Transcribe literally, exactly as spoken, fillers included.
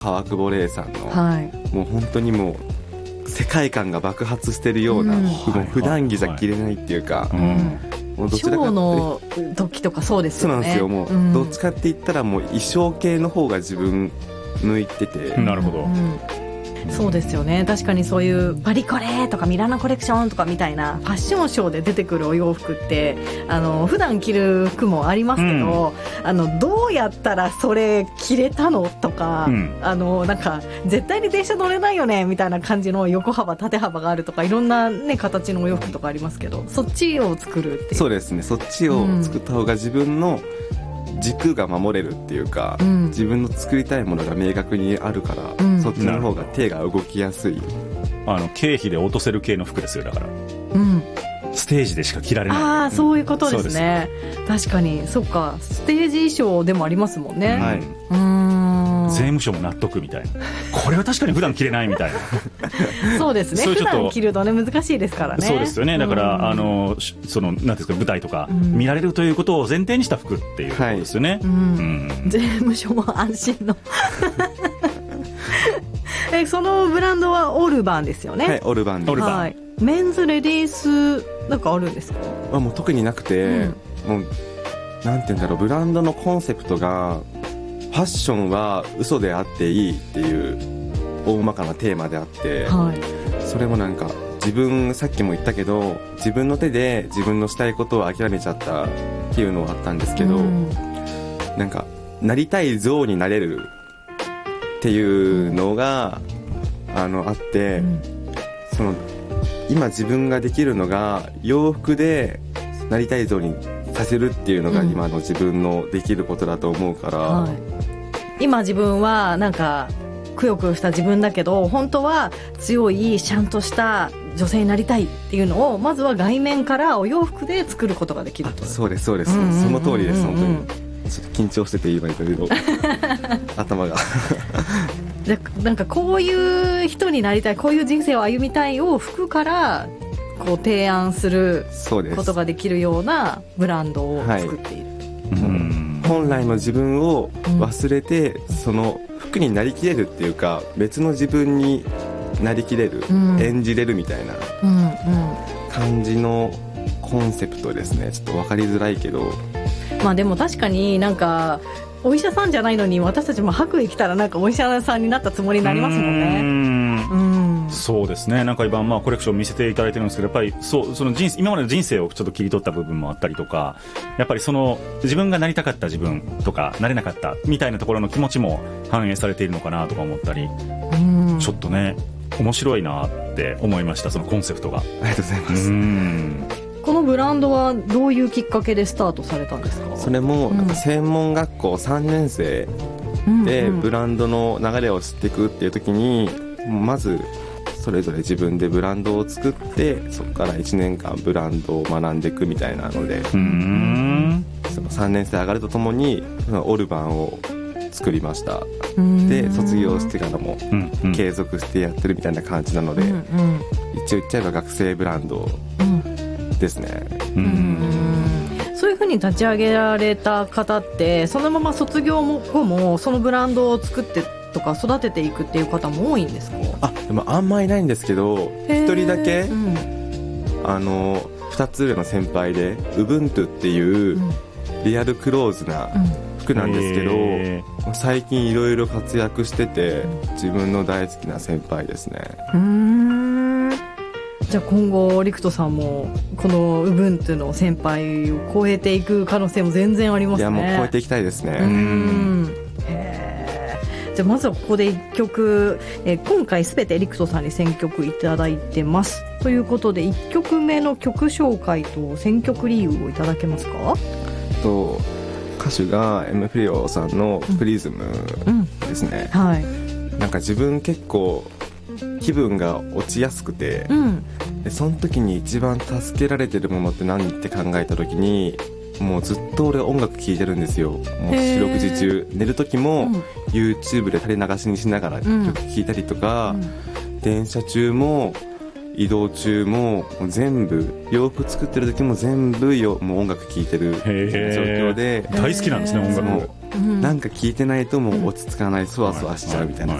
川久保玲さんの、 はい、 もう本当にもう世界観が爆発してるような、うん、もう普段着じゃ着れないっていうか、 はいはいはい、もうどちらかショーの時とかそうですよね。 そうなんですよ。もう、うん、どっちかって言ったらもう衣装系の方が自分向いてて。 なるほど、うん、 そうですよね。確かにそういうバリコレとかミラノコレクションとかみたいなファッションショーで出てくるお洋服ってあの普段着る服もありますけど、うん、あのどうやったらそれ着れたのとか、うん、あのなんか絶対に電車乗れないよねみたいな感じの横幅縦幅があるとかいろんな、ね、形のお洋服とかありますけど、そっちを作るっていう。 そうですね。そっちを作った方が自分の軸が守れるっていうか、うん、自分の作りたいものが明確にあるから、うん、そっちの方が手が動きやすい。 あの経費で落とせる系の服ですよ。だから、 うん、 ステージでしか着られない。 ああ、そういうことですね。です確かにそっか、ステージ衣装でもありますもんね、 はい、 うーん、 税務署も納得みたいな。これは確かに普段着れないみたいなそうですね。普段着るとね難しいですからね。 そうですよね。だからあのそのなんていうんですか、舞台とか見られるということを前提にした服っていうことですよね、はい、うんうん、税務署も安心のえそのブランドはオルバンですよね。 はい、オルバンです。 はい、メンズレディースなんかあるんですか？ あ、もう特になくて、うん、もうなんて言うんだろう、ブランドのコンセプトがファッションは嘘であっていいっていう大まかなテーマであって、はい、それもなんか自分、さっきも言ったけど自分の手で自分のしたいことを諦めちゃったっていうのがあったんですけど、うん、なんかなりたい像になれるっていうのが、うん、あのあって、うん、その今自分ができるのが洋服でなりたい像にさせるっていうのが今の自分のできることだと思うから、うん、はい、 今自分はなんかくよくよした自分だけど本当は強いちゃんとした女性になりたいっていうのをまずは外面からお洋服で作ることができると。 そうですそうです、うんうんうんうん、その通りです。本当にちょっと緊張してて言えばいいけど頭がなんかこういう人になりたい、こういう人生を歩みたいを服からこう提案することができるようなブランドを作っている、はい、 うん、本来の自分を忘れて、うん、その服になりきれるっていうか別の自分になりきれる、うん、演じれるみたいな感じのコンセプトですね。ちょっと分かりづらいけど、 まあでも確かになんかお医者さんじゃないのに私たちも白衣着たらなんかお医者さんになったつもりになりますもんね。 うん、うん、そうですね。なんか今まあコレクション見せていただいてるんですけど、やっぱりそうその人生今までの人生をちょっと切り取った部分もあったりとか、やっぱりその自分がなりたかった自分とかなれなかったみたいなところの気持ちも反映されているのかなとか思ったり、うん、ちょっとね面白いなって思いました、そのコンセプトが。ありがとうございます。うん、 このブランドはどういうきっかけでスタートされたんですか？ それもなんか専門学校さんねん生でブランドの流れを知っていくっていう時に、まずそれぞれ自分でブランドを作ってそこからいちねんかんブランドを学んでいくみたいなので、うーん、そのさんねん生上がるとともにオルバンを作りました。で卒業してからも継続してやってるみたいな感じなので、うんうん、一応言っちゃえば学生ブランドですね。うん、うん、 そういう風に立ち上げられた方ってそのまま卒業後もそのブランドを作ってとか育てていくっていう方も多いんですか？ あ、でもあんまりいないんですけどひとりだけ、うん、あのふたつ上の先輩でウブントゥっていうリアルクローズな服なんですけど、うん、最近いろいろ活躍してて自分の大好きな先輩ですね。 うーん、じゃあ今後リクトさんもこのウブントゥの先輩を超えていく可能性も全然ありますね。 いやもう超えていきたいですね。 うん、へー、じゃあまずはここでいっきょく、えー、今回すべてリクトさんに選曲いただいてますということでいっきょくめの曲紹介と選曲理由をいただけますか？ と歌手がエムフリオさんのプリズムですね、 うんうん、はい、 なんか自分結構気分が落ちやすくて、うん、でその時に一番助けられてるものって何って考えた時にもうずっと俺音楽聴いてるんですよ。もう四六時中寝る時も YouTube で垂れ流しにしながら曲聴いたりとか、うんうん、電車中も移動中ももう全部洋服作ってる時も全部よもう音楽聴いてる状況で大好きなんですね音楽。もうん、なんか聞いてないともう落ち着かない、そわそわしちゃうみたいな